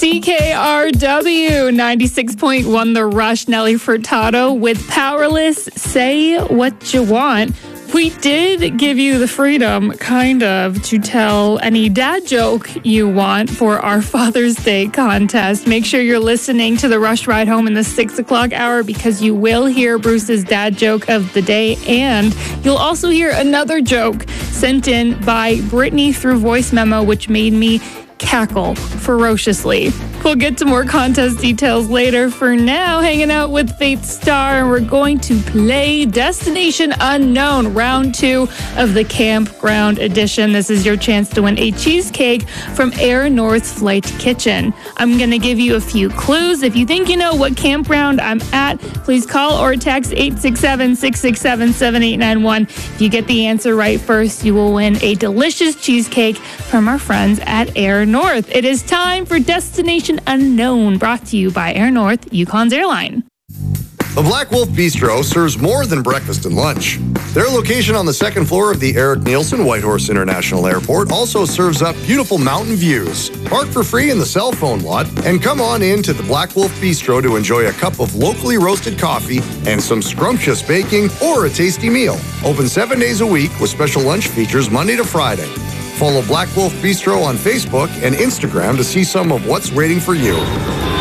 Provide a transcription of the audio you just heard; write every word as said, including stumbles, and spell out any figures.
C K R W ninety-six point one The Rush, Nelly Furtado with Powerless, Say What You Want. We did give you the freedom, kind of, to tell any dad joke you want for our Father's Day contest. Make sure you're listening to the Rush Ride Home in the six o'clock hour because you will hear Bruce's dad joke of the day, and you'll also hear another joke sent in by Brittany through voice memo, which made me cackle ferociously. We'll get to more contest details later. For now, hanging out with Faith Star, and we're going to play Destination Unknown, round two of the Campground Edition. This is your chance to win a cheesecake from Air North Flight Kitchen. I'm going to give you a few clues. If you think you know what campground I'm at, please call or text eight six seven, six six seven, seven eight nine one. If you get the answer right first, you will win a delicious cheesecake from our friends at Air North. It is time for Destination Unknown, brought to you by Air North, Yukon's airline. The Black Wolf Bistro serves more than breakfast and lunch. Their location on the second floor of the Eric Nielsen Whitehorse International Airport also serves up beautiful mountain views. Park for free in the cell phone lot and come on in to the Black Wolf Bistro to enjoy a cup of locally roasted coffee and some scrumptious baking or a tasty meal. Open seven days a week with special lunch features Monday to Friday. Follow Black Wolf Bistro on Facebook and Instagram to see some of what's waiting for you.